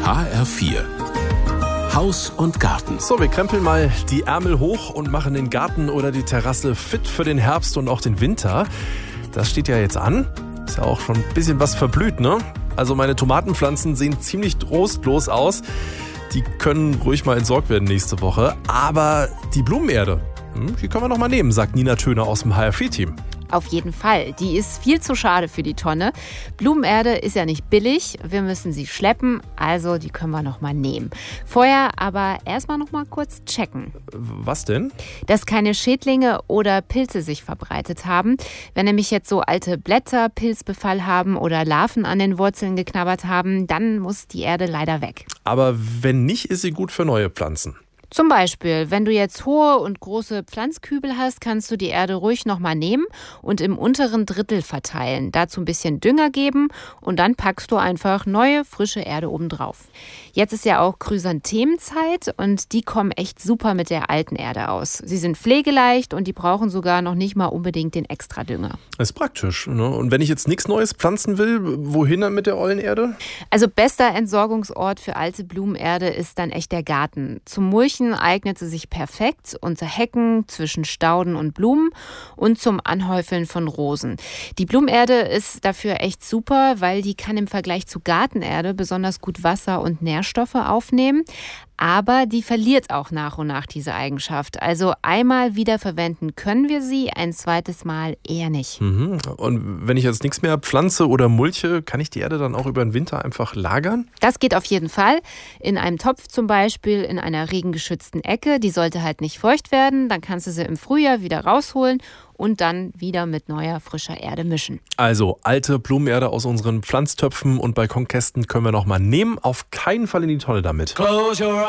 HR4 Haus und Garten. So, wir krempeln mal die Ärmel hoch und machen den Garten oder die Terrasse fit für den Herbst und auch den Winter. Das steht ja jetzt an. Ist ja auch schon ein bisschen was verblüht, ne? Also meine Tomatenpflanzen sehen ziemlich trostlos aus. Die können ruhig mal entsorgt werden nächste Woche. Aber die Blumenerde, die können wir noch mal nehmen, sagt Nina Töner aus dem HR4-Team. Auf jeden Fall. Die ist viel zu schade für die Tonne. Blumenerde ist ja nicht billig. Wir müssen sie schleppen, also die können wir noch mal nehmen. Vorher aber erstmal noch mal kurz checken. Was denn? Dass keine Schädlinge oder Pilze sich verbreitet haben. Wenn nämlich jetzt so alte Blätter Pilzbefall haben oder Larven an den Wurzeln geknabbert haben, dann muss die Erde leider weg. Aber wenn nicht, ist sie gut für neue Pflanzen. Zum Beispiel, wenn du jetzt hohe und große Pflanzkübel hast, kannst du die Erde ruhig nochmal nehmen und im unteren Drittel verteilen. Dazu ein bisschen Dünger geben und dann packst du einfach neue, frische Erde obendrauf. Jetzt ist ja auch Chrysanthemenzeit und die kommen echt super mit der alten Erde aus. Sie sind pflegeleicht und die brauchen sogar noch nicht mal unbedingt den Extradünger. Das ist praktisch, ne? Und wenn ich jetzt nichts Neues pflanzen will, wohin dann mit der ollen Erde? Also bester Entsorgungsort für alte Blumenerde ist dann echt der Garten. Zum Mulchen eignet sie sich perfekt unter Hecken, zwischen Stauden und Blumen und zum Anhäufeln von Rosen. Die Blumenerde ist dafür echt super, weil die kann im Vergleich zu Gartenerde besonders gut Wasser und Nährstoffe aufnehmen. Aber die verliert auch nach und nach diese Eigenschaft. Also einmal wiederverwenden können wir sie, ein zweites Mal eher nicht. Und wenn ich jetzt nichts mehr pflanze oder mulche, kann ich die Erde dann auch über den Winter einfach lagern? Das geht auf jeden Fall. In einem Topf zum Beispiel, in einer regengeschützten Ecke. Die sollte halt nicht feucht werden. Dann kannst du sie im Frühjahr wieder rausholen und dann wieder mit neuer, frischer Erde mischen. Also alte Blumenerde aus unseren Pflanztöpfen und Balkonkästen können wir noch mal nehmen. Auf keinen Fall in die Tonne damit.